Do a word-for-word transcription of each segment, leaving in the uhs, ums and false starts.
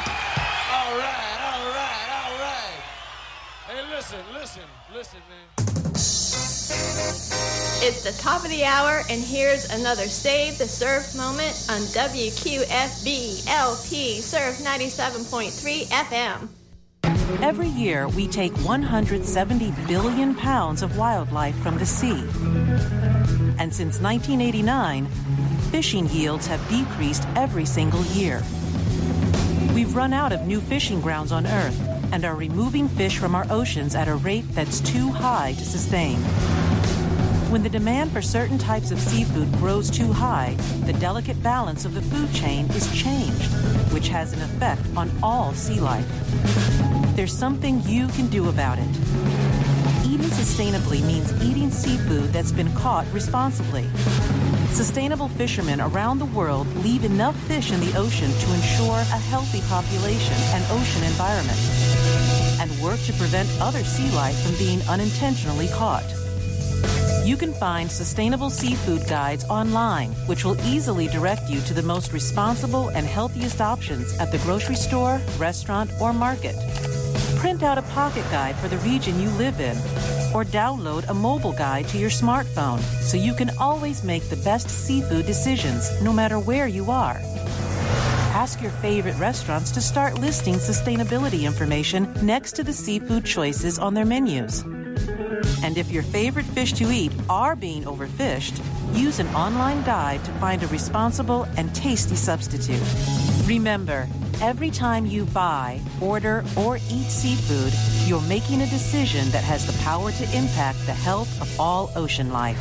All right, all right, all right. Hey, listen, listen, listen, man. It's the top of the hour, and here's another Save the Surf moment on W Q F B L P Surf ninety-seven point three F M. Every year, we take one hundred seventy billion pounds of wildlife from the sea. And since nineteen eighty-nine, fishing yields have decreased every single year. We've run out of new fishing grounds on Earth and are removing fish from our oceans at a rate that's too high to sustain. When the demand for certain types of seafood grows too high, the delicate balance of the food chain is changed, which has an effect on all sea life. There's something you can do about it. Eating sustainably means eating seafood that's been caught responsibly. Sustainable fishermen around the world leave enough fish in the ocean to ensure a healthy population and ocean environment, and work to prevent other sea life from being unintentionally caught. You can find sustainable seafood guides online, which will easily direct you to the most responsible and healthiest options at the grocery store, restaurant, or market. Print out a pocket guide for the region you live in, or download a mobile guide to your smartphone so you can always make the best seafood decisions no matter where you are. Ask your favorite restaurants to start listing sustainability information next to the seafood choices on their menus. And if your favorite fish to eat are being overfished, use an online guide to find a responsible and tasty substitute. Remember, every time you buy, order, or eat seafood, you're making a decision that has the power to impact the health of all ocean life.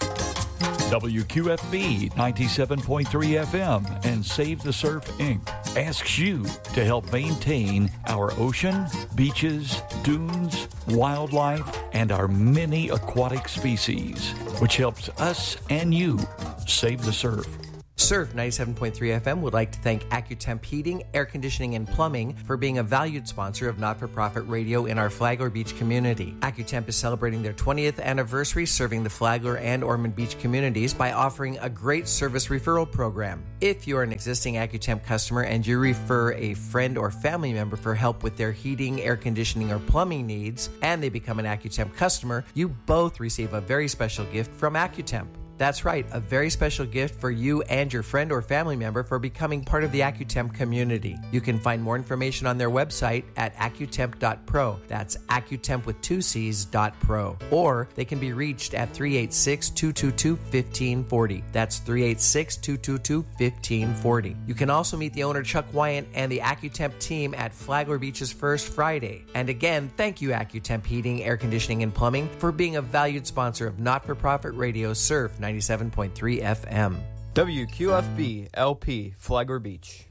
W Q F B ninety-seven point three F M and Save the Surf, Incorporated asks you to help maintain our ocean, beaches, dunes, wildlife, and our many aquatic species, which helps us and you save the surf. Surf ninety-seven point three F M would like to thank AccuTemp Heating, Air Conditioning, and Plumbing for being a valued sponsor of Not-for-Profit Radio in our Flagler Beach community. AccuTemp is celebrating their twentieth anniversary serving the Flagler and Ormond Beach communities by offering a great service referral program. If you are an existing AccuTemp customer and you refer a friend or family member for help with their heating, air conditioning, or plumbing needs, and they become an AccuTemp customer, you both receive a very special gift from AccuTemp. That's right, a very special gift for you and your friend or family member for becoming part of the AccuTemp community. You can find more information on their website at accutemp dot pro. That's AccuTemp with two C's dot pro. Or they can be reached at three eight six, two two two, one five four zero. That's three eight six, two two two, one five four zero. You can also meet the owner Chuck Wyant and the AccuTemp team at Flagler Beach's First Friday. And again, thank you AccuTemp Heating, Air Conditioning, and Plumbing for being a valued sponsor of Not-for-Profit Radio Surf ninety-seven point three F M. W Q F B L P Flagler Beach.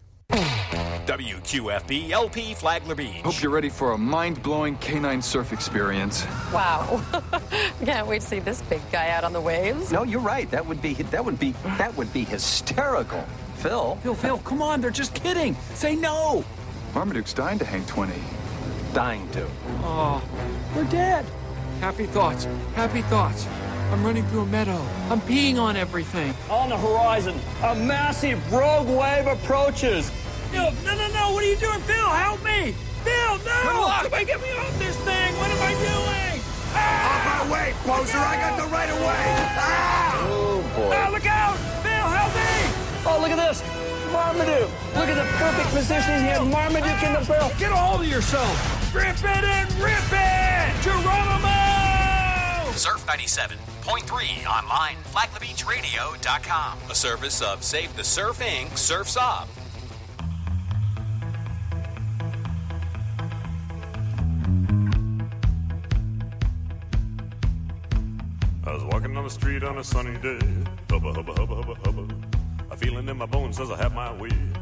W Q F B L P Flagler Beach. Hope you're ready for a mind-blowing canine surf experience. Wow. Can't wait to see this big guy out on the waves. No, you're right. That would be that would be that would be hysterical. Phil. Phil, Phil, come on, they're just kidding. Say no. Marmaduke's dying to hang twenty. Dying to. Oh, we're dead. Happy thoughts. Happy thoughts. I'm running through a meadow. I'm peeing on everything. On the horizon, a massive rogue wave approaches. Phil, no, no, no. What are you doing? Phil, help me. Phil, no. Come on, get me off this thing. What am I doing? Ah! Off my way, poser. No. I got the right of way. Ah! Oh, boy. Ah, look out. Phil, help me. Oh, look at this. Marmaduke. Look at the perfect positioning here. Marmaduke in the barrel. Get a hold of yourself. Rip it and rip it. Geronimo. Surf ninety-seven point three online, flagler beach radio dot com. A service of Save the Surf, Incorporated. Surf's Up. I was walking on the street on a sunny day. Hubba, hubba, hubba, hubba, hubba. A feeling in my bones says I have my way.